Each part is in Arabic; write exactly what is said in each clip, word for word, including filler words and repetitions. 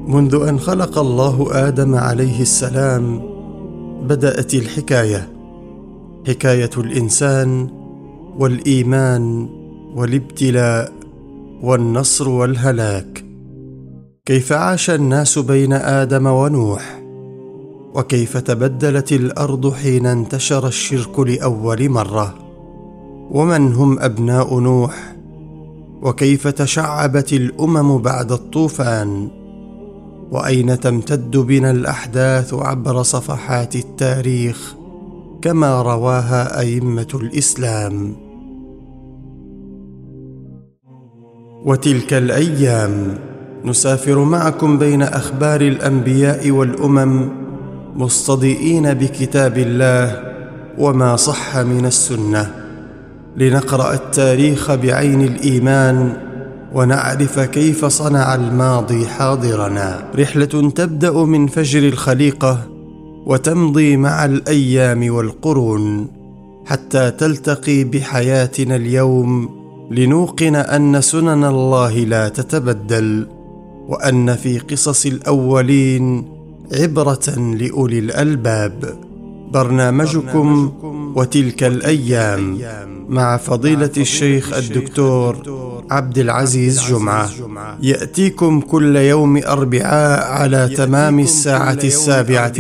منذ أن خلق الله آدم عليه السلام بدأت الحكاية، حكاية الإنسان والإيمان والابتلاء والنصر والهلاك. كيف عاش الناس بين آدم ونوح، وكيف تبدلت الأرض حين انتشر الشرك لأول مرة، ومن هم أبناء نوح، وكيف تشعبت الأمم بعد الطوفان، وأين تمتد بنا الأحداث عبر صفحات التاريخ كما رواها أئمة الإسلام. وتلك الأيام نسافر معكم بين أخبار الأنبياء والأمم، مستضيئين بكتاب الله وما صح من السنة، لنقرأ التاريخ بعين الإيمان ونعرف كيف صنع الماضي حاضرنا. رحلة تبدأ من فجر الخليقة وتمضي مع الأيام والقرون حتى تلتقي بحياتنا اليوم، لنوقن أن سنن الله لا تتبدل، وأن في قصص الأولين عبرة لأولي الألباب. برنامجكم وتلك الأيام مع فضيلة الشيخ الدكتور عبد العزيز جمعة، يأتيكم كل يوم أربعاء على تمام الساعة السابعة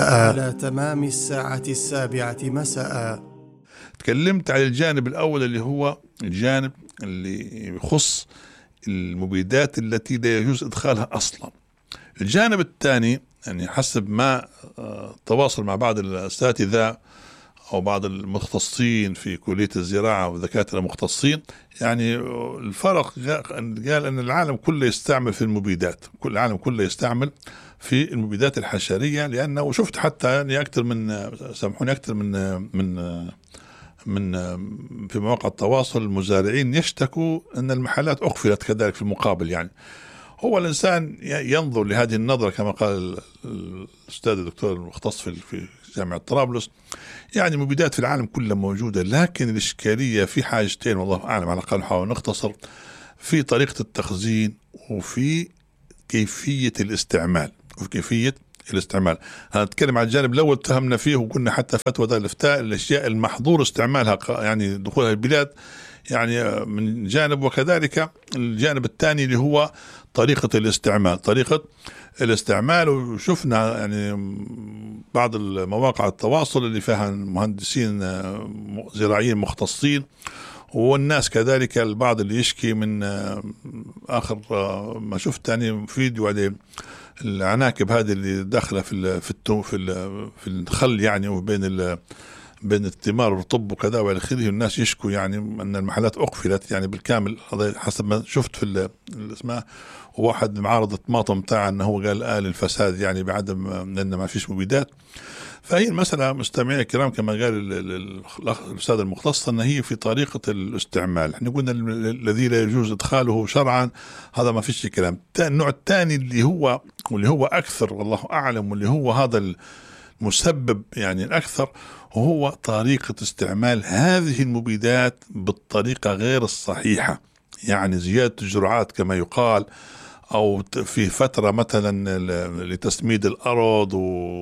مساء. تكلمت على الجانب الأول اللي هو الجانب اللي يخص المبيدات التي لا يجوز إدخالها أصلا. الجانب الثاني يعني حسب ما تواصل مع بعض الأساتذة أو بعض المختصين في كلية الزراعة ودكاترة مختصين، يعني الفرق قال أن العالم كله يستعمل في المبيدات، كل العالم كله يستعمل في المبيدات الحشرية، لأنه شفت حتى يعني أكثر من سامحوني أكثر من من من في مواقع التواصل المزارعين يشتكوا أن المحلات أقفلت كذلك في المقابل. يعني هو الإنسان ينظر لهذه النظرة كما قال الأستاذ الدكتور المختص في جامعة طرابلس، يعني مبيدات في العالم كله موجودة، لكن الإشكالية في حاجتين والله أعلم، على الأقل نحاول نختصر، في طريقة التخزين وفي كيفية الاستعمال وفي كيفية الاستعمال. هنتكلم عن الجانب الأول تهمنا فيه وقلنا حتى فتوى ذا الإفتاء الأشياء المحظور استعمالها يعني دخولها البلاد يعني من جانب، وكذلك الجانب الثاني اللي هو طريقة الاستعمال طريقة الاستعمال وشفنا يعني بعض المواقع التواصل اللي فيها مهندسين زراعيين مختصين، والناس كذلك البعض اللي يشكي من آخر ما شفت يعني فيديو عليه العناكب هذه اللي داخله في في في في الخل يعني وبين ال بين الثمار والرطب وكذا والى اخره، الناس يشكوا يعني ان المحلات اقفلت يعني بالكامل. هذا حسب ما شفت في الاسماء، وواحد معارض طماطم بتاع انه هو قال آل الفساد يعني بعدم لان ما فيش مبيدات. فهي المسألة مستمعين الكرام كما قال الأستاذ المختص أن هي في طريقة الاستعمال. احنا قلنا الذي لا يجوز إدخاله شرعا هذا ما فيش كلام. النوع الثاني اللي هو واللي هو أكثر والله أعلم واللي هو هذا المسبب يعني الأكثر، وهو طريقة استعمال هذه المبيدات بالطريقة غير الصحيحة، يعني زيادة الجرعات كما يقال، أو في فترة مثلا لتسميد الأرض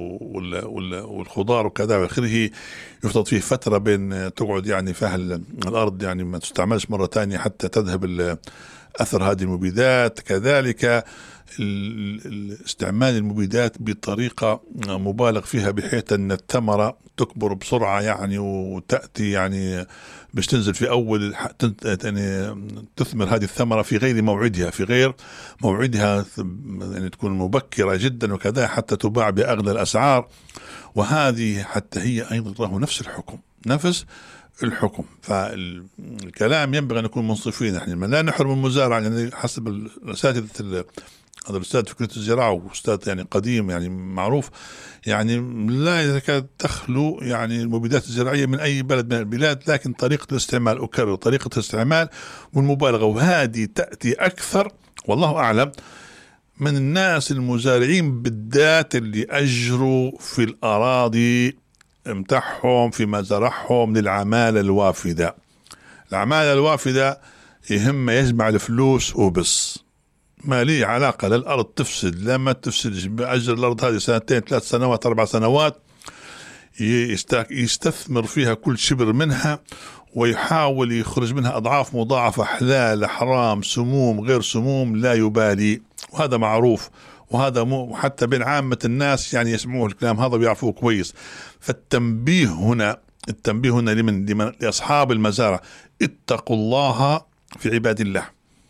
والخضار وكذا وآخره، يفترض فيه فترة بين تقعد يعني فيها الأرض يعني ما تستعملش مرة تانية حتى تذهب أثر هذه المبيدات. كذلك استعمال المبيدات بطريقة مبالغ فيها بحيث أن الثمرة تكبر بسرعة يعني وتأتي يعني باش تنزل في أول يعني تثمر هذه الثمرة في غير موعدها في غير موعدها يعني تكون مبكرة جدا وكذا حتى تباع بأغلى الأسعار، وهذه حتى هي أيضا له نفس الحكم نفس الحكم. فالكلام ينبغي أن نكون منصفين، احنا لا نحرم المزارع يعني حسب الأساتذة. هذا الأستاذ في كلية الزراعة وأستاذ يعني قديم يعني معروف، يعني لا يكاد تخلو يعني المبيدات الزراعية من أي بلد من البلاد، لكن طريقة الاستعمال أكرر طريقة الاستعمال والمبالغة، وهذه تأتي أكثر والله أعلم من الناس المزارعين بالذات اللي أجروا في الأراضي متاعهم فيما زرعهم للعمالة الوافدة. العمالة الوافدة يهم يجمع الفلوس وبس، ما لي علاقة للأرض تفسد لا ما تفسدش، بأجر الأرض هذه سنتين ثلاث سنوات أربع سنوات يستثمر فيها كل شبر منها، ويحاول يخرج منها أضعاف مضاعفة، حلال حرام سموم غير سموم لا يبالي، وهذا معروف، وهذا مو حتى بين عامة الناس يعني يسمعوه الكلام هذا ويعرفوه كويس. فالتنبيه هنا التنبيه هنا لمن, لمن لأصحاب المزارع، اتقوا الله في عباد الله،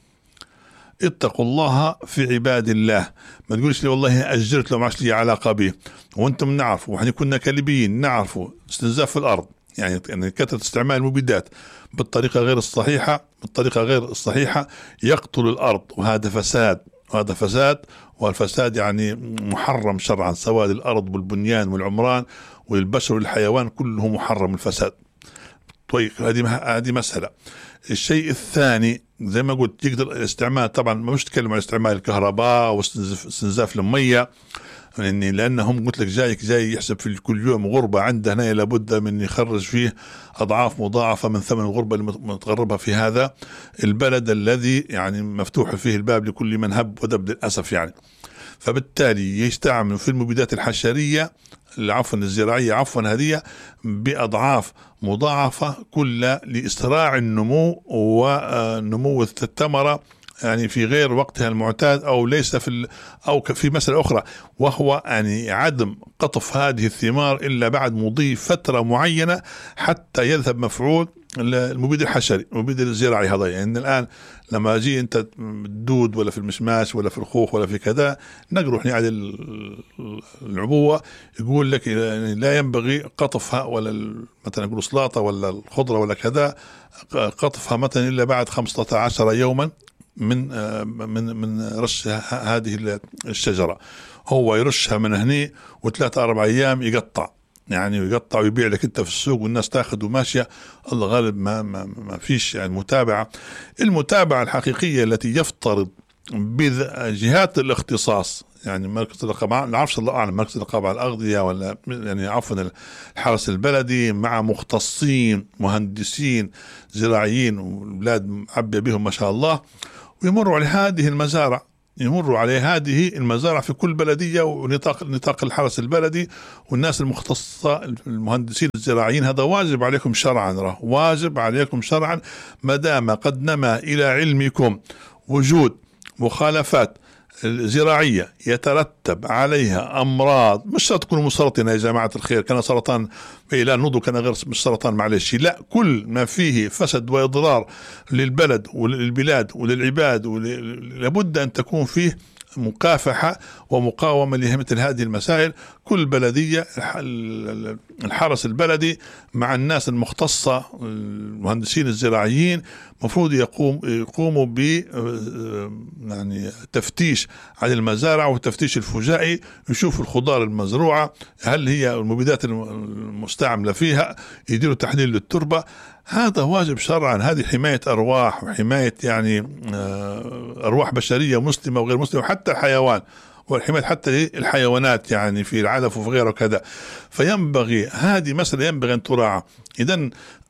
اتقوا الله في عباد الله. ما تقولش لي والله أجرت له ما عادش لي علاقة به، وانتم نعرفوا وإحنا كنا كلبيين نعرفوا استنزاف الأرض، يعني يعني كثرة استعمال المبيدات بالطريقة غير الصحيحة بالطريقة غير الصحيحة يقتل الأرض، وهذا فساد وهذا فساد والفساد يعني محرم شرعا، سواء للأرض والبنيان والعمران والبشر والحيوان كله محرم الفساد. طيب هذه هذه مسألة. الشيء الثاني زي ما قلت يقدر الاستعمال، طبعا ما مش تكلم عن استعمال الكهرباء واستنزاف المية، يعني لأنهم قلت لك جايك جاي يحسب في كل يوم غربة عنده هنا لابد من يخرج فيه أضعاف مضاعفة من ثمن الغربة اللي متغربها في هذا البلد الذي يعني مفتوح فيه الباب لكل من هب ودب للأسف يعني. فبالتالي يستعمل في المبيدات الحشرية عفوا الزراعية عفوا هذه بأضعاف مضاعفة كل لإسراع النمو ونمو الثمرة يعني في غير وقتها المعتاد، أو ليس في أو في مسألة أخرى، وهو يعني عدم قطف هذه الثمار إلا بعد مضي فترة معينة حتى يذهب مفعول المبيد الحشري المبيد الزراعي هذا. يعني الآن لما أجي أنت تدود ولا في المشماش ولا في الخوخ ولا في كذا نقروح يعني العبوة يقول لك يعني لا ينبغي قطفها، ولا مثلا يقولوا سلاطة ولا الخضرة ولا كذا قطفها مثلا إلا بعد خمسة عشر يوما من من من رش هذه الشجرة. هو يرشها من هني وثلاثة أربع أيام يقطع، يعني يقطع ويبيع لك أنت في السوق والناس تاخذ وماشية. الله غالب ما ما ما فيش يعني متابعة. المتابعة الحقيقية التي يفترض بجهات الاختصاص، يعني مركز الرقابة، لا عرفش الله أعلم مركز الرقابة على الأغذية ولا يعني عفوا الحرس البلدي مع مختصين مهندسين زراعيين والبلاد معبية بهم ما شاء الله، ويمروا على هذه المزارع يمروا على هذه المزارع في كل بلدية ونطاق نطاق الحرس البلدي والناس المختصة المهندسين الزراعيين. هذا واجب عليكم شرعا، واجب عليكم شرعا ما دام قد نما إلى علمكم وجود مخالفات زراعية يترتب عليها أمراض، مش شرط تكونوا مسرطنة يا جماعة الخير، كان سرطان إلى نضو كان غير مش سرطان معلش، لا كل ما فيه فسد وإضرار للبلد وللبلاد وللعباد لابد أن تكون فيه مكافحة ومقاومة لمثل هذه المسائل. كل بلدية الحرس البلدي مع الناس المختصة المهندسين الزراعيين مفروض يقوم يقوموا ب يعني تفتيش عن المزارع والتفتيش الفجائي، يشوفوا الخضار المزروعة هل هي المبيدات المستعملة فيها، يديروا تحليل للتربة. هذا واجب شرعا، هذه حماية أرواح وحماية يعني أرواح بشرية مسلمة وغير مسلمة وحتى الحيوان، والحماية حتى الحيوانات يعني في العلف وفي غيره كذا. فينبغي هذه مسألة ينبغي أن تراعى. إذن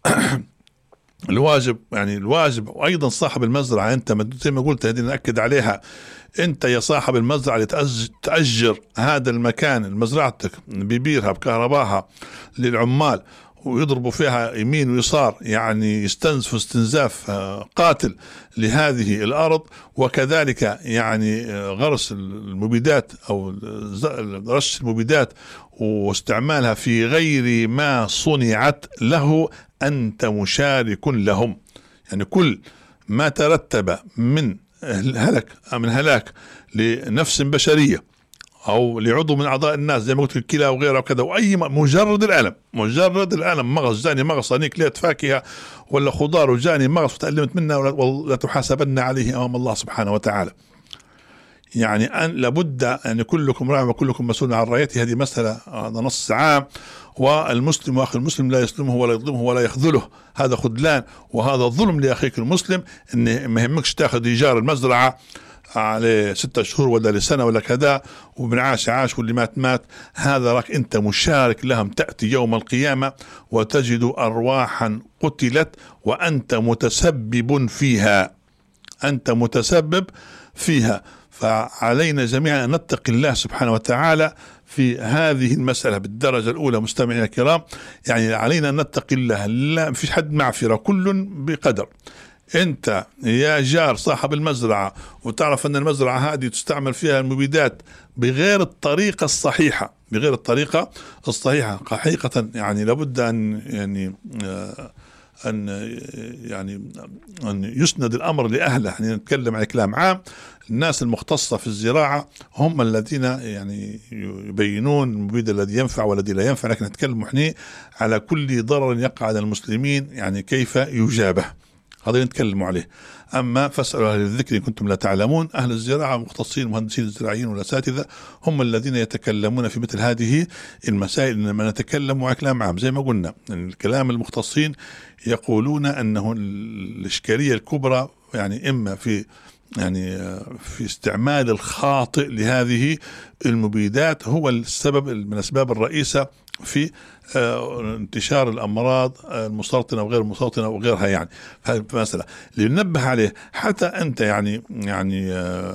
الواجب يعني الواجب وأيضا صاحب المزرعة، أنت زي ما قلت هذه نأكد عليها، أنت يا صاحب المزرعة اللي تأجر هذا المكان مزرعتك ببيرها بكهرباها للعمال ويضربوا فيها يمين ويسار، يعني يستنزفوا استنزاف قاتل لهذه الأرض، وكذلك يعني غرس المبيدات أو رش المبيدات واستعمالها في غير ما صنعت له، أنت مشارك لهم. يعني كل ما ترتب من هلك من هلاك لنفس بشرية أو لعضو من أعضاء الناس زي ما قلت الكلى وغيرها وكذا، وأي مجرد الألم مجرد الألم مغص جاني مغص أنيك ليت فاكهة ولا خضار وجاني مغص وتألمت منها ولا تحاسبن عليه أمام الله سبحانه وتعالى. يعني أن لابد أن كلكم راع وكلكم مسؤول عن رعيته، هذه مسألة هذا نص عام. والمسلم وأخي المسلم لا يسلمه ولا يظلمه ولا يخذله، هذا خذلان وهذا ظلم لأخيك المسلم. إن ما يهمكش تأخذ إيجار المزرعة على ستة شهور ولا لسنة ولا كذا، ومن عاش عاش واللي مات مات، هذا راك أنت مشارك لهم. تأتي يوم القيامة وتجد أرواحا قتلت وأنت متسبب فيها، أنت متسبب فيها. فعلينا جميعا أن نتقي الله سبحانه وتعالى في هذه المسألة بالدرجة الأولى. مستمعينا الكرام، يعني علينا أن نتقي الله، لا فيش حد معفرة، كل بقدر. أنت يا جار صاحب المزرعة وتعرف أن المزرعة هذه تستعمل فيها المبيدات بغير الطريقة الصحيحة، بغير الطريقة الصحيحة حقيقة، يعني لابد أن يعني آه أن يعني أن يسند الأمر لأهله. يعني نتكلم عن كلام عام، الناس المختصة في الزراعة هم الذين يعني يبينون المبيد الذي ينفع والذي لا ينفع، لكن نتكلم احنا على كل ضرر يقع على المسلمين يعني كيف يجابه، هذا نتكلم عليه. أما فاسألوا أهل الذكر إن كنتم لا تعلمون، أهل الزراعة مختصين المهندسين الزراعيين والأساتذة هم الذين يتكلمون في مثل هذه المسائل. إنما نتكلم على كلام عام زي ما قلنا، الكلام المختصين يقولون أنه الإشكالية الكبرى يعني إما في يعني في استعمال الخاطئ لهذه المبيدات، هو السبب من الأسباب الرئيسة في انتشار الأمراض المسرطنة وغير المسرطنة وغيرها. يعني مثلا اللي ننبه عليه، حتى أنت يعني يعني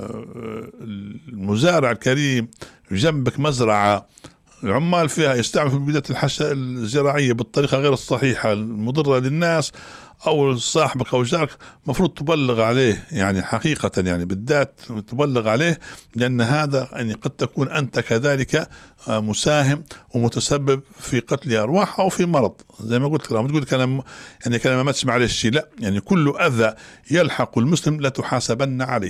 المزارع الكريم جنبك مزرعة العمال فيها يستعمل في المبيدات الزراعية بالطريقة غير الصحيحة المضرة للناس، أو صاحبك أو جارك مفروض تبلغ عليه، يعني حقيقة يعني بالذات تبلغ عليه، لأن هذا يعني قد تكون أنت كذلك مساهم ومتسبب في قتل أرواح أو في مرض. زي ما قلت لك، تقول كلام يعني كلام ما تسمع عليه شيء، لا، يعني كل أذى يلحق المسلم لا تحاسبن عليه.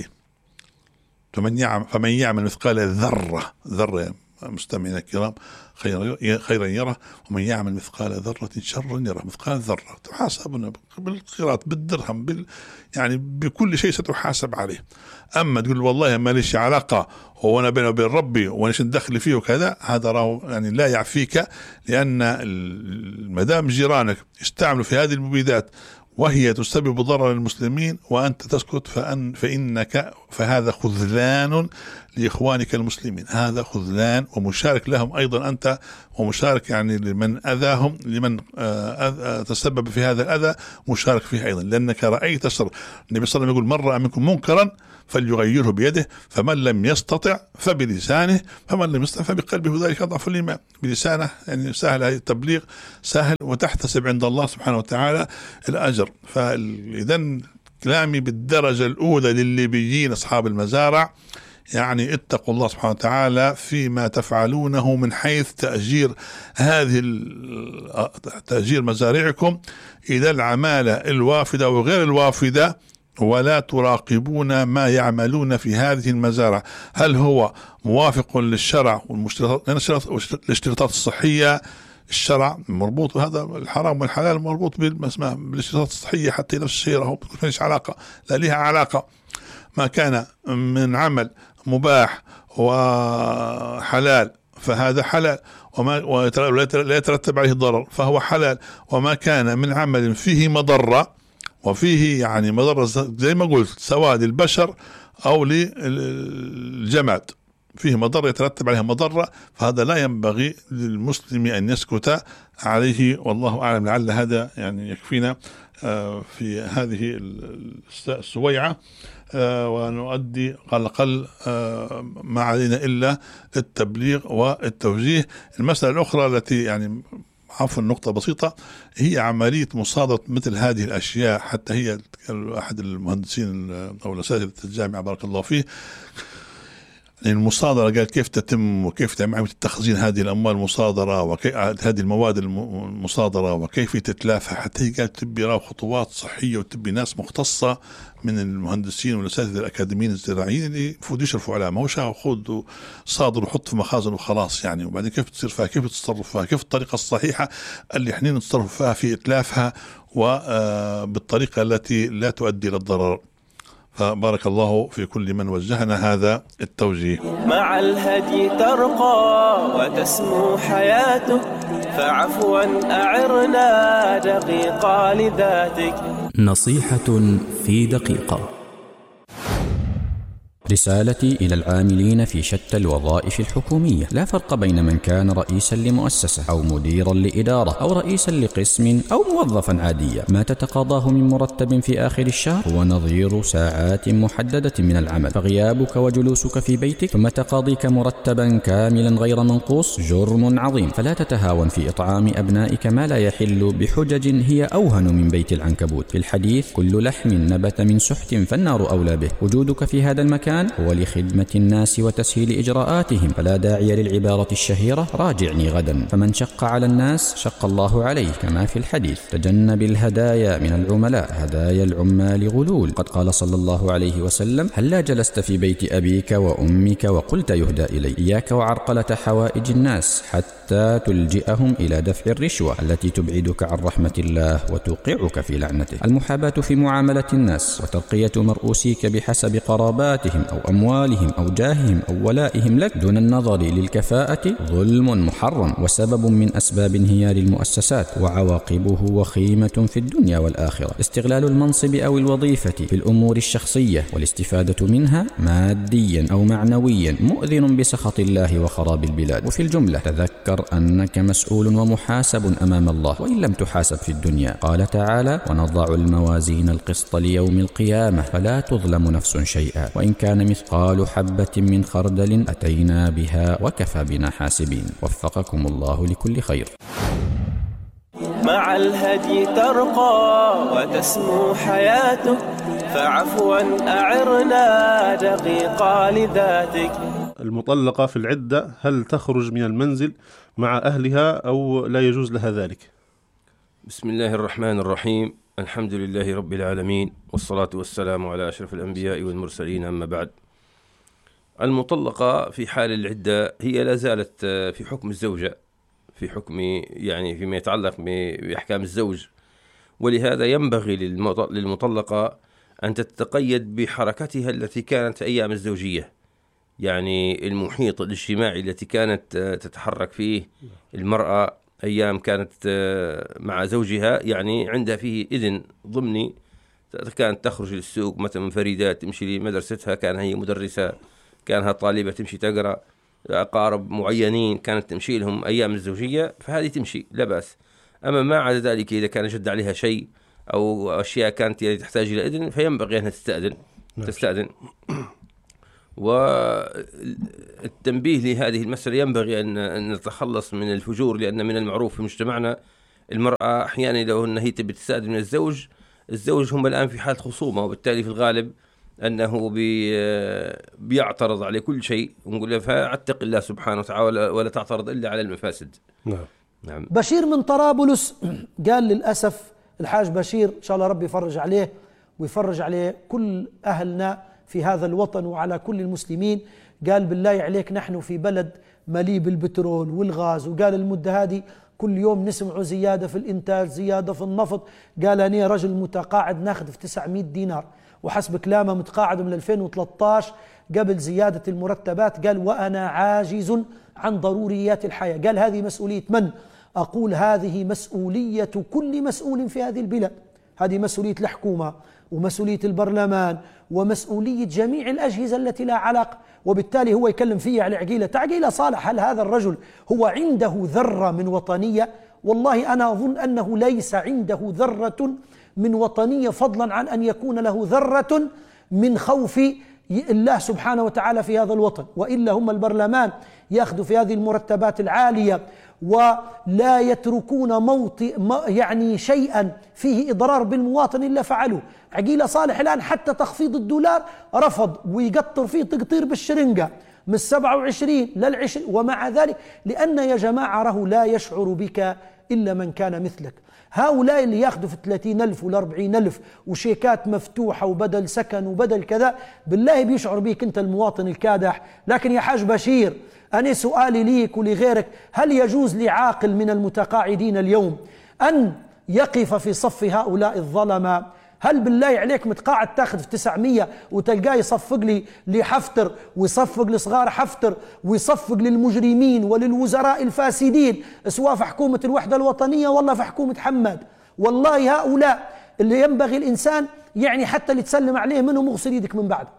فمن يعمل فمن يعمل مثقال ذرة ذرة مستمعينا الكرام خيرا يره، ومن يعمل مثقال ذرة شرا يره. مثقال ذرة تحاسبنا بالقيراط بالدرهم بال يعني بكل شيء ستحاسب عليه. أما تقول والله ما ليش علاقة وانا بيني وبين ربي وانا ندخل فيه وكذا، هذا راه يعني لا يعفيك، لأن المدام جيرانك يستعملوا في هذه المبيدات وهي تسبب ضرر للمسلمين وأنت تسكت، فأن فإنك فهذا خذلان لإخوانك المسلمين، هذا خذلان ومشارك لهم أيضا أنت، ومشارك يعني لمن أذاهم، لمن أذى تسبب في هذا الأذى مشارك فيه أيضا، لأنك رأيت شر. النبي صلى الله عليه وسلم يقول: من رأى منكم منكرا فليغيره بيده، فمن لم يستطع فبلسانه، فمن لم يستطع فبقلبه، ذلك أضعف الإيمان. بلسانه يعني سهل التبليغ، سهل، وتحتسب عند الله سبحانه وتعالى الأجر. فإذا كلامي بالدرجة الأولى للليبيين أصحاب المزارع، يعني اتقوا الله سبحانه وتعالى فيما تفعلونه من حيث تأجير هذه تأجير مزارعكم إلى العمالة الوافدة وغير الوافدة، ولا تراقبون ما يعملون في هذه المزارع، هل هو موافق للشرع والاشتراطات الصحية. الشرع مربوط بهذا، الحرام والحلال مربوط بالاشتراطات الصحية، حتى نفس الشيء هو مفيش علاقة، لا لها علاقة. ما كان من عمل مباح وحلال فهذا حلال، وما لا يترتب عليه ضرر فهو حلال، وما كان من عمل فيه مضرة وفيه يعني مضرة زي ما قلت سواء للبشر أو للجماد، فيه مضرة يترتب عليها مضرة، فهذا لا ينبغي للمسلم أن يسكت عليه. والله أعلم. لعل هذا يعني يكفينا في هذه السويعة، ونؤدي على الأقل ما علينا إلا التبليغ والتوجيه. المسألة الأخرى التي يعني عفوا نقطة بسيطة، هي عملية مصادرة مثل هذه الأشياء. حتى هي أحد المهندسين أو الأساتذة الجامعة بارك الله فيه، المصادرة قال كيف تتم وكيف تتم عملية تخزين هذه الأموال المصادرة وهذه المواد المصادرة وكيف تتلافى. حتى هي قال تبي راه خطوات صحية وتبي ناس مختصة من المهندسين والأساتذة الأكاديميين الزراعيين اللي يفوت يشرفوا عليها، ما هو شاء خذ صادر وحط في مخازن وخلاص يعني. وبعدين كيف تصير فيها، كيف تتصرف فيها، كيف الطريقة الصحيحة اللي احنا نتصرف فيها في إتلافها وبالطريقة التي لا تؤدي للضرر. فبارك الله في كل من وجهنا هذا التوجيه. مع الهدي ترقى وتسمو حياتك، فعفوا أعرنا دقيقة لذاتك. نصيحة في دقيقة. رسالتي إلى العاملين في شتى الوظائف الحكومية: لا فرق بين من كان رئيسا لمؤسسة أو مديرا لإدارة أو رئيسا لقسم أو موظفا عاديا. ما تتقاضاه من مرتب في آخر الشهر هو نظير ساعات محددة من العمل، فغيابك وجلوسك في بيتك ثم تقاضيك مرتبا كاملا غير منقوص جرم عظيم. فلا تتهاون في إطعام أبنائك ما لا يحل بحجج هي أوهن من بيت العنكبوت. في الحديث: كل لحم نبت من سحت فالنار أولى به. وجودك في هذا المكان هو لخدمة الناس وتسهيل إجراءاتهم، فلا داعي للعبارة الشهيرة: راجعني غدا. فمن شق على الناس شق الله عليه، كما في الحديث: تجنب الهدايا من العملاء، هدايا العمال غلول. قد قال صلى الله عليه وسلم: هلا جلست في بيت أبيك وأمك وقلت يهدى إلي. إياك وعرقلة حوائج الناس حتى تلجئهم إلى دفع الرشوة التي تبعدك عن رحمة الله وتوقعك في لعنته. المحاباة في معاملة الناس وترقية مرؤوسيك بحسب قراباتهم أو أموالهم أو جاههم أو ولائهم لك دون النظر للكفاءة ظلم محرم وسبب من أسباب انهيار المؤسسات، وعواقبه وخيمة في الدنيا والآخرة. استغلال المنصب أو الوظيفة في الأمور الشخصية والاستفادة منها ماديا أو معنويا مؤذن بسخط الله وخراب البلاد. وفي الجملة تذكر أنك مسؤول ومحاسب أمام الله وإن لم تحاسب في الدنيا. قال تعالى: ونضع الموازين القسط ليوم القيامة فلا تظلم نفس شيئا وإن كان مثقال حبة من خردل أتينا بها وكفى بنا حاسبين. وفقكم الله لكل خير. مع الهدي ترقى وتسمو حياتك، فعفوا أعرنا دقيقة لذاتك. المطلقة في العدة هل تخرج من المنزل مع أهلها أو لا يجوز لها ذلك؟ بسم الله الرحمن الرحيم. الحمد لله رب العالمين، والصلاة والسلام على أشرف الأنبياء والمرسلين، أما بعد. المطلقة في حال العدة هي لا زالت في حكم الزوجة، في حكم يعني فيما يتعلق بأحكام الزوج، ولهذا ينبغي للمطلقة أن تتقيد بحركتها التي كانت أيام الزوجية، يعني المحيط الاجتماعي التي كانت تتحرك فيه المرأة أيام كانت مع زوجها، يعني عندها فيه إذن ضمني، كانت تخرج للسوق مثلا منفردات، تمشي لمدرستها، كان هي مدرسة، كانها طالبة تمشي تقرأ، أقارب معينين كانت تمشي لهم أيام الزوجية، فهذه تمشي لا بأس. أما ما عدا ذلك إذا كان جد عليها شيء أو أشياء كانت تحتاج إلى إذن فينبغي أنها تستأذن تستأذن والتنبيه لهذه المسألة ينبغي أن نتخلص من الفجور، لأن من المعروف في مجتمعنا المرأة أحيانا لو أنها هي تبي تستأذن من الزوج، الزوج هم الآن في حالة خصومة، وبالتالي في الغالب أنه بي بيعترض على كل شيء، ونقول له فاتق الله سبحانه وتعالى ولا تعترض إلا على المفاسد. نعم. نعم. بشير من طرابلس قال: للأسف الحاج بشير إن شاء الله ربي يفرج عليه ويفرج عليه كل أهلنا في هذا الوطن وعلى كل المسلمين. قال: بالله عليك نحن في بلد مليء بالبترول والغاز، وقال المدة هذه كل يوم نسمع زيادة في الإنتاج، زيادة في النفط. قال: أنا رجل متقاعد ناخذ في تسعمائة دينار، وحسب كلامه متقاعد من ألفين وثلاثة عشر قبل زيادة المرتبات. قال: وأنا عاجز عن ضروريات الحياة. قال: هذه مسؤولية من؟ أقول هذه مسؤولية كل مسؤول في هذه البلاد، هذه مسؤولية الحكومة ومسؤولية البرلمان ومسؤولية جميع الأجهزة التي لا علاقة. وبالتالي هو يكلم فيها على عقيلة عقيلة صالح. هل هذا الرجل هو عنده ذرة من وطنية؟ والله أنا أظن أنه ليس عنده ذرة من وطنية، فضلا عن أن يكون له ذرة من خوف الله سبحانه وتعالى في هذا الوطن. وإلا هم البرلمان يأخذوا في هذه المرتبات العالية ولا يتركون موطئ يعني شيئا فيه إضرار بالمواطن إلا فعلوه. عقيلة صالح الآن حتى تخفيض الدولار رفض ويقطر فيه تقطير بالشرنقة من السبعة وعشرين للعشرين، ومع ذلك لأن يا جماعة راه لا يشعر بك إلا من كان مثلك. هؤلاء اللي ياخذوا في ثلاثين ألف والأربعين ألف وشيكات مفتوحة وبدل سكن وبدل كذا، بالله بيشعر بيك أنت المواطن الكادح. لكن يا حاج بشير، أنا سؤالي ليك ولغيرك: هل يجوز لعاقل من المتقاعدين اليوم أن يقف في صف هؤلاء الظلمة؟ هل بالله عليك متقاعد تاخذ في تسعمية وتلقاه يصفق لي لحفتر ويصفق لصغار حفتر ويصفق للمجرمين وللوزراء الفاسدين، سواء في حكومة الوحدة الوطنية والله في حكومة حماد؟ والله هؤلاء اللي ينبغي الإنسان يعني حتى اللي تسلم عليه منهم مغسل يدك من بعد،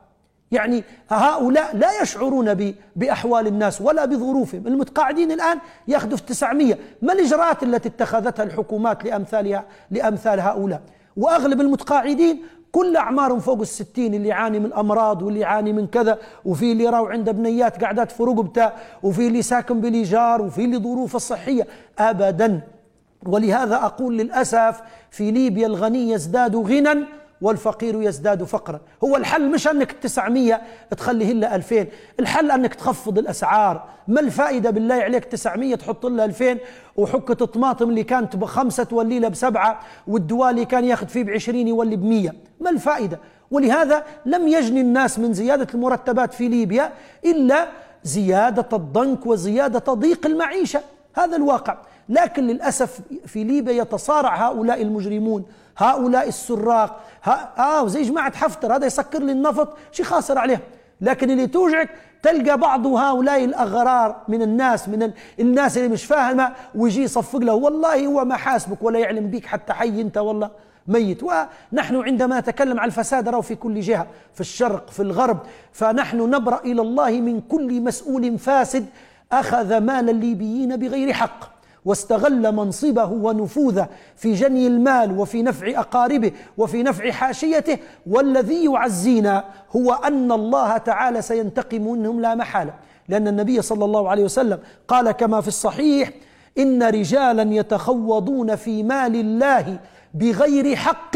يعني هؤلاء لا يشعرون بأحوال الناس ولا بظروفهم. المتقاعدين الآن يأخذوا في تسعمية. ما الإجراءات التي اتخذتها الحكومات لأمثالها لأمثال هؤلاء؟ وأغلب المتقاعدين كل أعمارهم فوق الستين، اللي يعاني من أمراض واللي يعاني من كذا، وفي اللي راو عنده بنيات قاعدات في رقبته، وفي اللي ساكن بالإيجار، وفي اللي ظروفه الصحية. أبدا. ولهذا أقول للأسف في ليبيا الغني يزداد غنى والفقير يزداد فقرا. هو الحل مش أنك تسعمية تخليه إلا ألفين، الحل أنك تخفض الأسعار. ما الفائدة بالله عليك تسعمية تحط لها ألفين، وحكة الطماطم اللي كانت بخمسة تولي لها بسبعة، والدواء اللي كان ياخذ فيه بعشرين يولي بمية. ما الفائدة؟ ولهذا لم يجني الناس من زيادة المرتبات في ليبيا إلا زيادة الضنك وزيادة ضيق المعيشة. هذا الواقع. لكن للأسف في ليبيا يتصارع هؤلاء المجرمون، هؤلاء السراق، ها آه زي جماعة حفتر، هذا يسكر لي النفط شي خاسر عليه. لكن اللي توجعك تلقى بعض هؤلاء الأغرار من الناس، من الناس اللي مش فاهمة، ويجي يصفق له والله هو ما حاسبك ولا يعلم بيك حتى حي أنت والله ميت. ونحن عندما نتكلم عن الفساد راه في كل جهة، في الشرق في الغرب، فنحن نبرأ إلى الله من كل مسؤول فاسد أخذ مال الليبيين بغير حق، واستغل منصبه ونفوذه في جني المال وفي نفع أقاربه وفي نفع حاشيته. والذي يعزينا هو أن الله تعالى سينتقم منهم لا محالة، لأن النبي صلى الله عليه وسلم قال كما في الصحيح: إن رجالا يتخوضون في مال الله بغير حق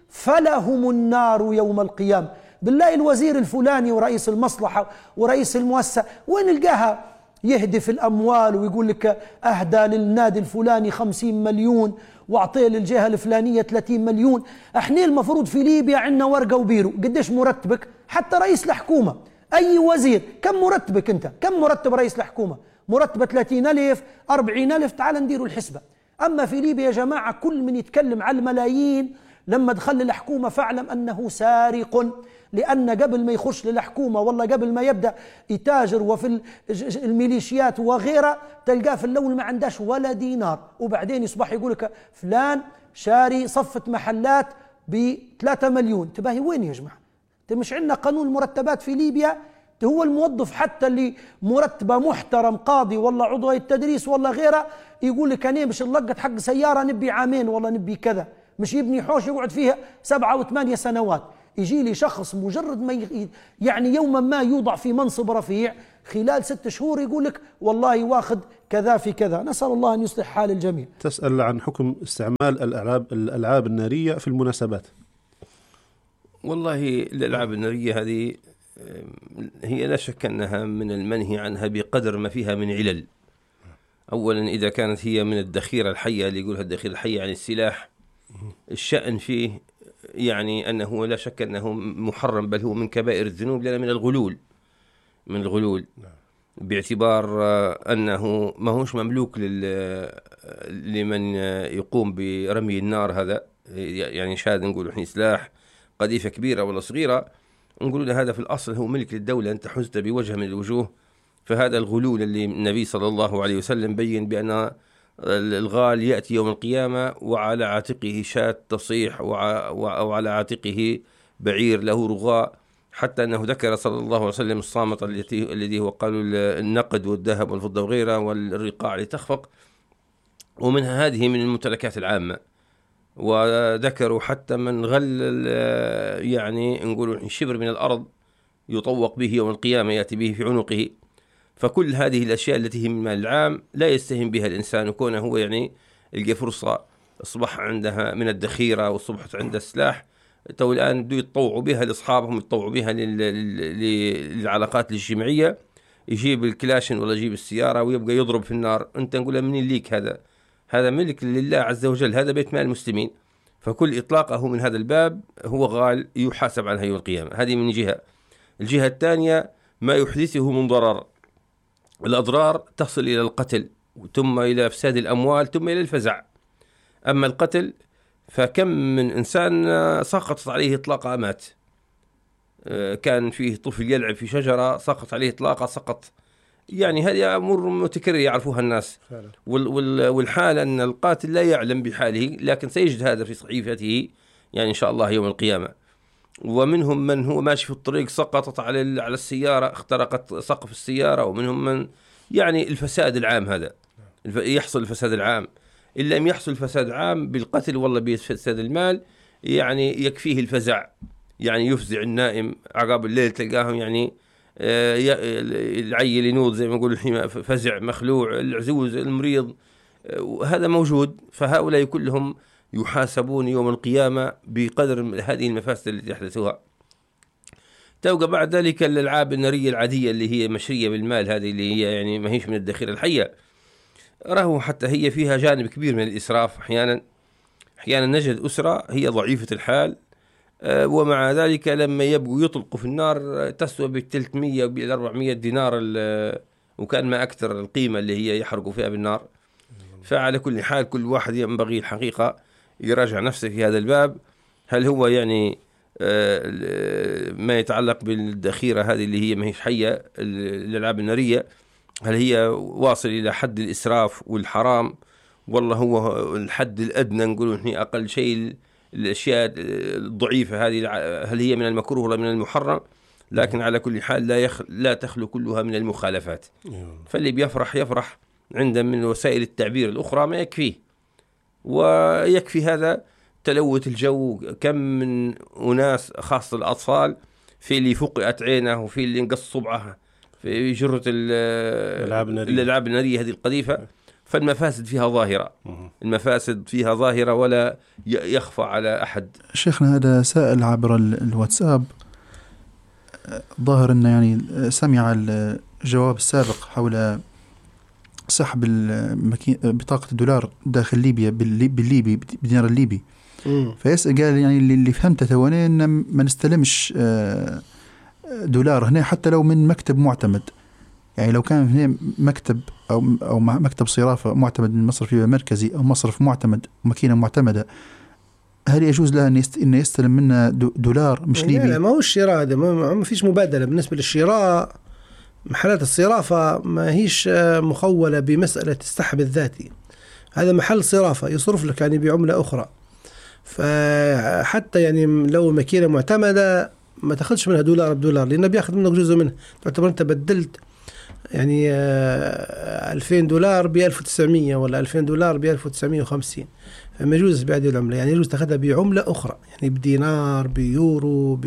فلهم النار يوم القيامة. بالله الوزير الفلاني ورئيس المصلحة ورئيس المؤسسة وين القاها يهدف الأموال ويقول لك أهدى للنادي الفلاني خمسين مليون وأعطيه للجهة الفلانية ثلاثين مليون. احنا المفروض في ليبيا عندنا ورقة وبيرو. قديش مرتبك؟ حتى رئيس الحكومة أي وزير كم مرتبك أنت؟ كم مرتب رئيس الحكومة؟ مرتبة ثلاثين ألف أربعين ألف. تعال نديروا الحسبة. أما في ليبيا يا جماعة كل من يتكلم على الملايين لما دخل الحكومة فاعلم أنه سارق. لأن قبل ما يخش للحكومة والله قبل ما يبدأ يتاجر وفي الميليشيات وغيرها تلقاه في الأول ما عندهش ولا دينار، وبعدين يصبح يقولك فلان شاري صفة محلات بثلاثة مليون. تباهي وين يا جماعة؟ مش عندنا قانون المرتبات في ليبيا؟ هو الموظف حتى اللي مرتبه محترم قاضي والله عضو التدريس والله غيره يقول لك أنا مش نلقط حق سيارة نبي عامين والله نبي كذا، مش يبني حوش يقعد فيها سبعة وثمانية سنوات. يجي لي شخص مجرد ما يعني يوما ما يوضع في منصب رفيع خلال ست شهور يقول لك والله واخذ كذا في كذا. نسأل الله أن يصلح حال الجميع. تسأل عن حكم استعمال الألعاب الألعاب النارية في المناسبات. والله الألعاب النارية هذه هي لا شك أنها من المنهي عنها بقدر ما فيها من علل. أولا إذا كانت هي من الذخيرة الحية اللي يقولها الذخيرة الحية عن السلاح، الشأن فيه يعني أنه لا شك أنه محرم، بل هو من كبائر الذنوب، لأنه من الغلول من الغلول باعتبار أنه ما هوش مملوك لمن يقوم برمي النار. هذا يعني شاهد نقول إحنا سلاح قذيفة كبيرة ولا صغيرة، نقول هذا في الأصل هو ملك للدولة، أنت حزت بوجه من الوجوه. فهذا الغلول اللي النبي صلى الله عليه وسلم بين بأن الغال يأتي يوم القيامة وعلى عاتقه شاة تصيح وعلى عاتقه بعير له رغاء، حتى أنه ذكر صلى الله عليه وسلم الصامت الذي هو قالوا النقد والذهب والفضة وغيرها والرقاع لتخفق، ومنها هذه من الممتلكات العامة. وذكروا حتى من غل يعني نقول شبر من الأرض يطوق به يوم القيامة يأتي به في عنقه. فكل هذه الأشياء التي هي من المال العام لا يستهين بها الإنسان، وكونه هو يعني يلقى فرصة أصبح عندها من الذخيرة وأصبحت عنده السلاح، تو الآن بدو يتطوعوا بها لأصحابهم، يتطوعوا بها للعلاقات الاجتماعية، يجيب الكلاشن ولا يجيب السيارة ويبقى يضرب في النار. أنت نقول منين ليك؟ هذا هذا ملك لله عز وجل، هذا بيت مال المسلمين. فكل إطلاقه من هذا الباب هو غال يحاسب عنها يوم القيامة. هذه من جهة. الجهة الثانية ما يحدثه من ضرر، الأضرار تصل إلى القتل ثم إلى إفساد الأموال ثم إلى الفزع. أما القتل فكم من إنسان سقطت عليه إطلاقة مات، كان فيه طفل يلعب في شجرة سقط عليه إطلاقة سقط. يعني هذه أمور متكررة يعرفوها الناس. والحال أن القاتل لا يعلم بحاله، لكن سيجد هذا في صحيفته يعني إن شاء الله يوم القيامة. ومنهم من هو ماشي في الطريق سقطت على على السيارة، اخترقت سقف السيارة، ومنهم من يعني الفساد العام هذا يحصل الفساد العام. إن لم يحصل الفساد العام بالقتل والله بفساد المال، يعني يكفيه الفزع، يعني يفزع النائم عقاب الليل تلقاهم يعني العيل ينوض زي ما يقول فزع مخلوع، العزوز المريض، هذا موجود. فهؤلاء كلهم يحاسبون يوم القيامة بقدر هذه المفاسد التي يحدثوها. توقع بعد ذلك الألعاب النارية العادية اللي هي مشرية بالمال، هذه اللي هي يعني ما هيش من الذخيرة الحية، راهو حتى هي فيها جانب كبير من الإسراف. أحيانا أحيانا نجد أسرة هي ضعيفة الحال، ومع ذلك لما يبقوا يطلقوا في النار تسوى بالثلاثمية وبالأربعمية دينار، وكان ما أكثر القيمة اللي هي يحرقوا فيها بالنار. فعلى كل حال كل واحد ينبغي الحقيقة يراجع نفسه في هذا الباب، هل هو يعني ما يتعلق بالذخيرة هذه اللي هي ما هيش حية، الألعاب النارية، هل هي واصل إلى حد الإسراف والحرام، والله هو الحد الأدنى نقول هي أقل شيء الأشياء الضعيفة هذه، هل هي من المكروه ولا من المحرم؟ لكن على كل حال لا يخ... لا تخلو كلها من المخالفات. فاللي بيفرح يفرح عند من وسائل التعبير الأخرى ما يكفيه، ويكفي هذا تلوث الجو. كم من أناس خاصة الأطفال في اللي فقئت عينه وفي اللي انقص صبعه في جرة الألعاب النارية هذه القذيفة. فالمفاسد فيها ظاهرة، المفاسد فيها ظاهرة ولا يخفى على أحد. شيخنا هذا سائل عبر الواتساب، ظاهر أنه يعني سمع الجواب السابق حول سحب بطاقة الدولار داخل ليبيا بالليبي بالدينار الليبي، فيسأل قال يعني اللي فهمته ثواني أن ما نستلمش دولار هنا حتى لو من مكتب معتمد، يعني لو كان هنا مكتب أو أو مكتب صرافة معتمد من مصرف مركزي أو مصرف معتمد وماكينة معتمدة، هل يجوز له أن يستلم منا دولار مش ليبي؟ لا، ما هو الشراء هذا، ما فيش مبادلة بالنسبة للشراء. محلات الصرافة ما هيش مخولة بمسألة السحب الذاتي، هذا محل صرافة يصرف لك يعني بعملة أخرى. فحتى يعني لو ماكينة معتمدة ما تاخدش منها دولار بدولار، لأنه بياخد منك جزء منها، تعتبر أنت بدلت يعني ألفين دولار بألف وتسعمية ولا ألفين دولار بألف وتسعمية وخمسين، فما يجوز بهذه العملة، يعني يجوز تاخدها بعملة أخرى، يعني بدينار بيورو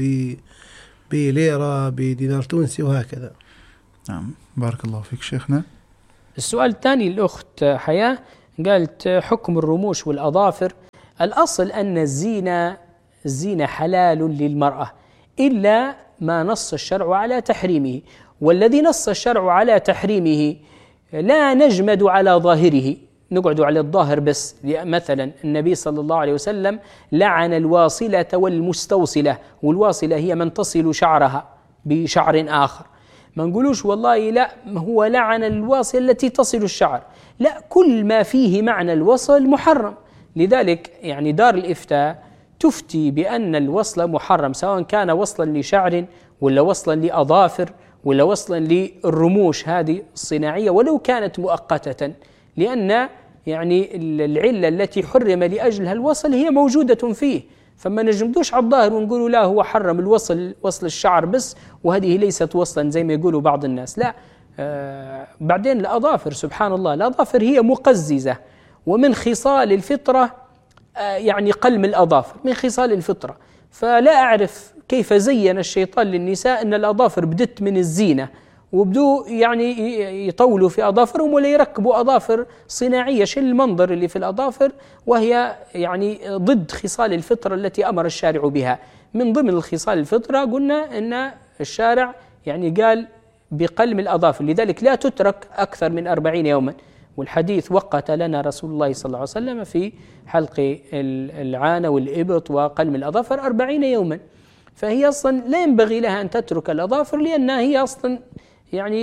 بليرة بدينار تونسي وهكذا. نعم، بارك الله فيك شيخنا. السؤال الثاني الأخت حياة قالت حكم الرموش والأظافر. الأصل أن الزينة الزينة حلال للمرأة إلا ما نص الشرع على تحريمه، والذي نص الشرع على تحريمه لا نجمد على ظاهره، نقعد على الظاهر بس. مثلا النبي صلى الله عليه وسلم لعن الواصلة والمستوصلة، والواصلة هي من تصل شعرها بشعر آخر، ما نقولوش والله لا هو لعن الواصل التي تصل الشعر، لا، كل ما فيه معنى الوصل محرم. لذلك يعني دار الإفتاء تفتي بأن الوصل محرم، سواء كان وصلا لشعر ولا وصلا لأظافر ولا وصلا للرموش هذه الصناعية ولو كانت مؤقتة، لأن يعني العلة التي حرم لأجلها الوصل هي موجودة فيه، فما نجمدوش على الظاهر ونقولوا لا هو حرم الوصل وصل الشعر بس وهذه ليست وصلا زي ما يقولوا بعض الناس، لا. آه بعدين الأظافر سبحان الله، الأظافر هي مقززة، ومن خصال الفطرة آه يعني قلم الأظافر من خصال الفطرة، فلا أعرف كيف زين الشيطان للنساء أن الأظافر بدت من الزينة، وبدو يعني يطولوا في أظافرهم ولا يركبوا أظافر صناعية. شو المنظر اللي في الأظافر وهي يعني ضد خصال الفطرة التي أمر الشارع بها. من ضمن الخصال الفطرة قلنا أن الشارع يعني قال بقلم الأظافر، لذلك لا تترك أكثر من أربعين يوما، والحديث وقت لنا رسول الله صلى الله عليه وسلم في حلق العانة والإبط وقلم الأظافر أربعين يوما، فهي أصلا لا ينبغي لها أن تترك الأظافر لأنها هي أصلا يعني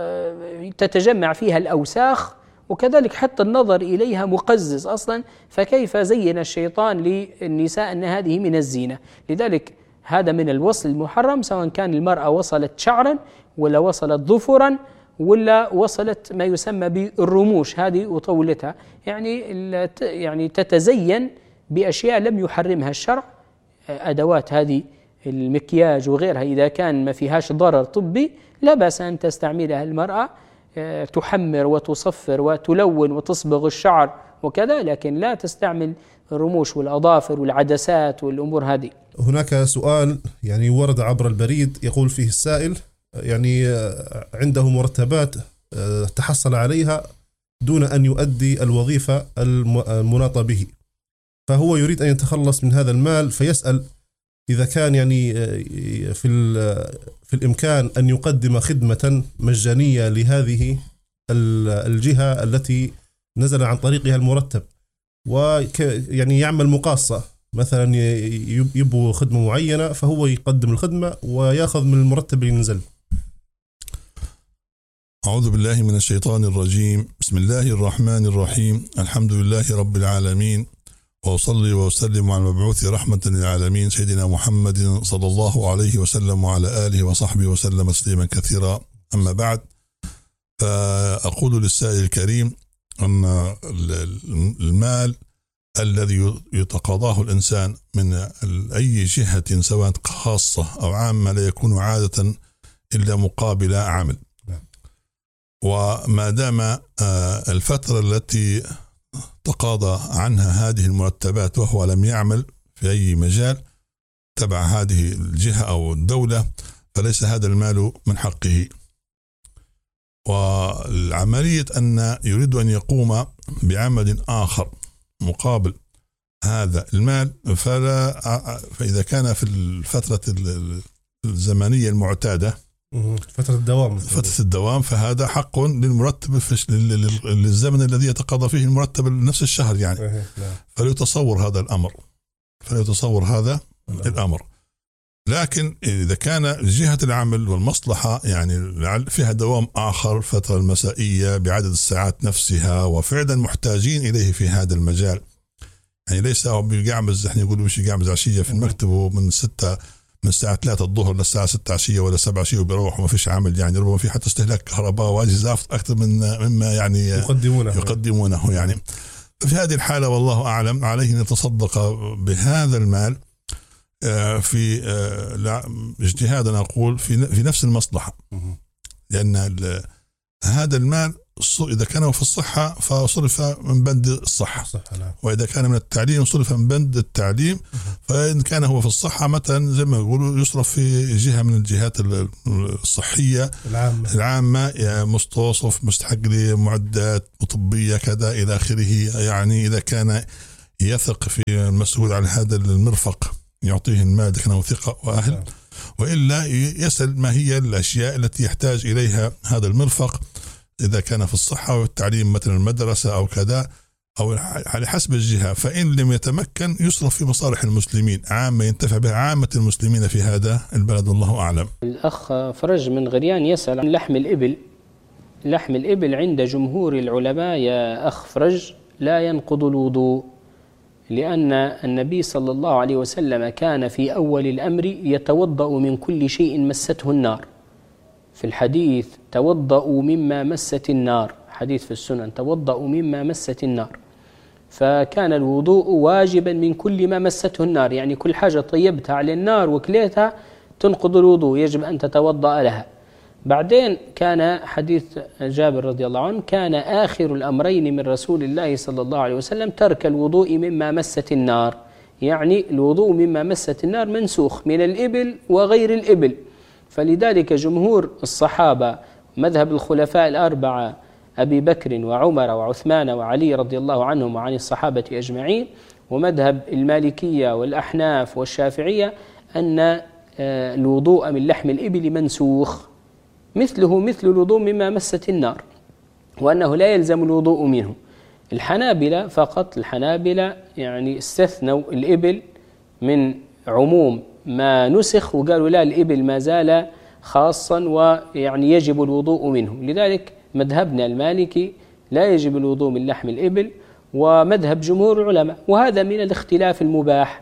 تتجمع فيها الأوساخ، وكذلك حتى النظر إليها مقزز أصلا، فكيف زين الشيطان للنساء أن هذه من الزينة. لذلك هذا من الوصل المحرم، سواء كان المرأة وصلت شعرا ولا وصلت ظفرا ولا وصلت ما يسمى بالرموش هذه وطولتها، يعني يعني تتزين بأشياء لم يحرمها الشرع، أدوات هذه المكياج وغيرها إذا كان ما فيهاش ضرر طبي لا بأس أن تستعملها المرأة، تحمر وتصفر وتلون وتصبغ الشعر وكذا، لكن لا تستعمل الرموش والأظافر والعدسات والأمور هذه. هناك سؤال يعني ورد عبر البريد، يقول فيه السائل يعني عنده مرتبات تحصل عليها دون أن يؤدي الوظيفة المناطة به، فهو يريد أن يتخلص من هذا المال، فيسأل إذا كان يعني في في الإمكان أن يقدم خدمة مجانية لهذه الجهة التي نزل عن طريقها المرتب، ويعني يعمل مقاصة، مثلا يبغوا خدمة معينة فهو يقدم الخدمة ويأخذ من المرتب اللي نزل. أعوذ بالله من الشيطان الرجيم. بسم الله الرحمن الرحيم. الحمد لله رب العالمين، وأصلي وأسلم على المبعوث رحمة للعالمين سيدنا محمد صلى الله عليه وسلم وعلى آله وصحبه وسلم تسليما كثيرا. أما بعد، فأقول للسائل الكريم أن المال الذي يتقاضاه الإنسان من أي جهة سواء خاصة أو عامة لا يكون عادة إلا مقابل عمل، وما دام الفترة التي تقاضى عنها هذه المرتبات وهو لم يعمل في أي مجال تبع هذه الجهة أو الدولة فليس هذا المال من حقه. والعملية أن يريد أن يقوم بعمل آخر مقابل هذا المال، فلا فإذا كان في الفترة الزمنية المعتادة فترة الدوام فترة الدوام فهذا حق للمرتب للزمن الذي يتقاضى فيه المرتب نفس الشهر يعني، فليتصور هذا الأمر فليتصور هذا الأمر. لكن إذا كان جهة العمل والمصلحة يعني فيها دوام آخر فترة المسائية بعدد الساعات نفسها وفعلا محتاجين إليه في هذا المجال، يعني ليس هو بيقعمز، احنا يقولوا مش يقعمز عشية في المكتب ومن ستة من الساعة ثلاثة الظهر للساعة ستة عشية ولا سبعة عشية وبيروح وما فيش عمل، يعني ربما في حتى استهلاك كهرباء وأجهزة أكثر من مما يعني يقدمونه يقدمونه يعني. في هذه الحالة والله أعلم عليه أن يتصدق بهذا المال في اجتهادا أقول في في نفس المصلحة، لأن هذا المال إذا كان في الصحة فصرف من بند الصحة، وإذا كان من التعليم صرف من بند التعليم، فإن كان هو في الصحة مثلا زي ما يقولوا يصرف في جهة من الجهات الصحية العامة, العامة يعني مستوصف مستحق لمعدات طبية كذا إلى آخره. يعني إذا كان يثق في المسؤول عن هذا المرفق يعطيه المال إذا كان ثقة وأهل، وإلا يسأل ما هي الأشياء التي يحتاج إليها هذا المرفق إذا كان في الصحة والتعليم مثلا المدرسة أو كذا أو على حسب الجهة، فإن لم يتمكن يصرف في مصالح المسلمين عامة ينتفع بها عامة المسلمين في هذا البلد والله أعلم. الأخ فرج من غريان يسأل عن لحم الإبل. لحم الإبل عند جمهور العلماء يا أخ فرج لا ينقض الوضوء، لأن النبي صلى الله عليه وسلم كان في أول الأمر يتوضأ من كل شيء مسته النار. في الحديث توضأوا مما مست النار، حديث في السنن توضأوا مما مست النار، فكان الوضوء واجبا من كل ما مسته النار، يعني كل حاجة طيبتها على النار وكليتها تنقض الوضوء يجب أن تتوضأ لها. بعدين كان حديث جابر رضي الله عنه كان آخر الأمرين من رسول الله صلى الله عليه وسلم ترك الوضوء مما مست النار، يعني الوضوء مما مست النار منسوخ من الإبل وغير الإبل. فلذلك جمهور الصحابة مذهب الخلفاء الأربعة أبي بكر وعمر وعثمان وعلي رضي الله عنهم وعن الصحابة أجمعين، ومذهب المالكية والأحناف والشافعية أن الوضوء من لحم الإبل منسوخ مثله مثل الوضوء مما مست النار، وأنه لا يلزم الوضوء منه. الحنابلة فقط الحنابلة يعني استثنوا الإبل من عموم ما نسخ وقالوا لا الإبل ما زال خاصا ويعني يجب الوضوء منه، لذلك مذهبنا المالكي لا يجب الوضوء من لحم الإبل، ومذهب جمهور العلماء، وهذا من الاختلاف المباح،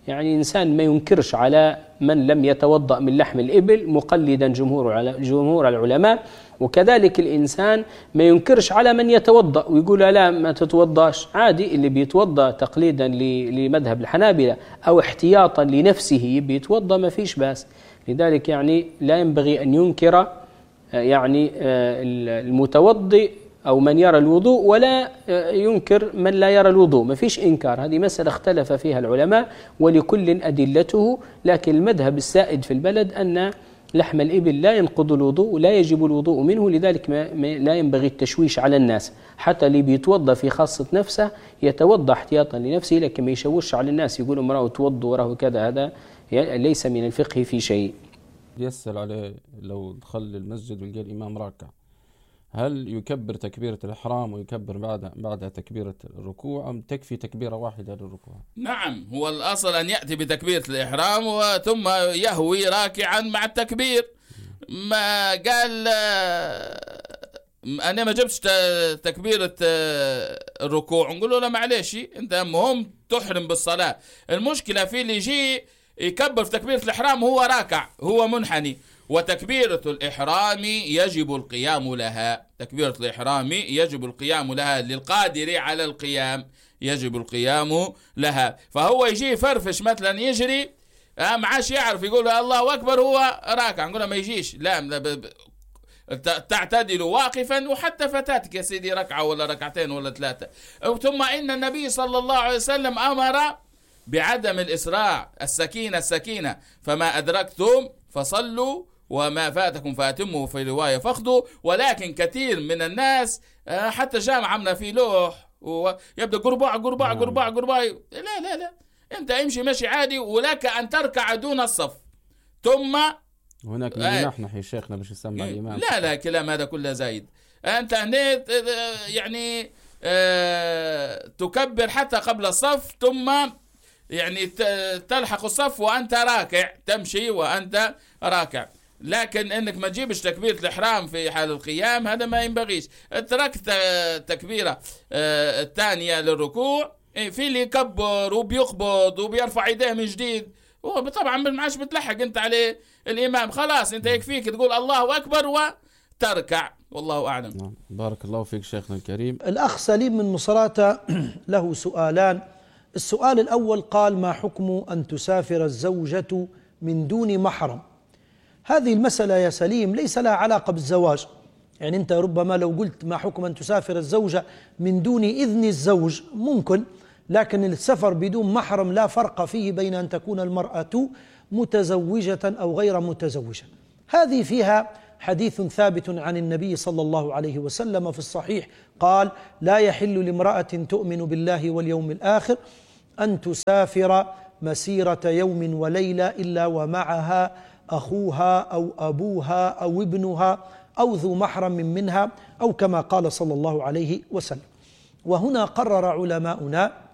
يعني إنسان ما ينكرش على من لم يتوضأ من لحم الإبل مقلدا جمهور جمهور العلماء، وكذلك الإنسان ما ينكرش على من يتوضأ ويقول لا ما تتوضاش، عادي اللي بيتوضأ تقليدا لمذهب الحنابلة أو احتياطا لنفسه بيتوضأ ما فيش بأس. لذلك يعني لا ينبغي أن ينكر يعني المتوضئ أو من يرى الوضوء ولا ينكر من لا يرى الوضوء، ما فيش إنكار. هذه مسألة اختلف فيها العلماء ولكل أدلته، لكن المذهب السائد في البلد أن لحم الإبل لا ينقض الوضوء ولا يجب الوضوء منه، لذلك ما لا ينبغي التشويش على الناس. حتى اللي بيتوضى في خاصة نفسه يتوضى احتياطا لنفسه، لكن ما يشوش على الناس يقول امرأة توضى وراه كذا، هذا ليس من الفقه في شيء. يسأل عليه لو دخل المسجد ولقى الإمام راكع، هل يكبر تكبيرة الإحرام ويكبر بعد بعدها تكبيرة الركوع أم تكفي تكبيرة واحدة للركوع؟ نعم، هو الأصل أن يأتي بتكبيرة الإحرام وثم يهوي راكعا مع التكبير. ما قال أنا ما جبتش تكبيرة الركوع، نقول له لا معلش أنت مهم تحرم بالصلاة. المشكلة في اللي يجي يكبر في تكبيرة الإحرام هو راكع هو منحني، وتكبيرة الإحرام يجب القيام لها. تكبيرة الإحرام يجب القيام لها، للقادر على القيام يجب القيام لها. فهو يجي يفرفش مثلا يجري ما عادش يعرف يقول الله أكبر هو راكع، نقول ما يجيش، لا تعتدل واقفا، وحتى فتاتك يا سيدي ركعة ولا ركعتين ولا ثلاثة. ثم إن النبي صلى الله عليه وسلم أمر بعدم الإسراع، السكينة السكينة، فما أدركتم فصلوا وما فاتكم فاتموا، في رواية فخذوا. ولكن كثير من الناس حتى جامع عمنا في لوح ويبدأ قرباع قرباع قرباع قرباع، لا لا لا، انت امشي مشي عادي، ولك ان تركع دون الصف. ثم هناك نحن شيخنا باش يسمع الإمام، لا لا كلام هذا كله زايد. انت هنيت يعني اه تكبر حتى قبل الصف، ثم يعني تلحق الصف وأنت راكع، تمشي وأنت راكع. لكن انك ما تجيبش تكبيرة الإحرام في حال القيام هذا ما ينبغيش. تركت تكبيرة الثانية للركوع، في اللي يكبر وبيقبض وبيرفع يديه من جديد، وطبعا ما عادش بتلحق انت عليه الإمام، خلاص انت يكفيك تقول الله أكبر وتركع، والله أعلم. بارك الله فيك شيخنا الكريم. الأخ سليم من مصراتة له سؤالان. السؤال الأول قال: ما حكم أن تسافر الزوجة من دون محرم؟ هذه المسألة يا سليم ليس لها علاقة بالزواج، يعني أنت ربما لو قلت ما حكم أن تسافر الزوجة من دون إذن الزوج ممكن، لكن السفر بدون محرم لا فرق فيه بين أن تكون المرأة متزوجة أو غير متزوجة. هذه فيها حديث ثابت عن النبي صلى الله عليه وسلم في الصحيح قال: لا يحل لامرأة تؤمن بالله واليوم الآخر أن تسافر مسيرة يوم وليلة إلا ومعها أخوها أو أبوها أو ابنها أو ذو محرم منها، أو كما قال صلى الله عليه وسلم. وهنا قرر علماؤنا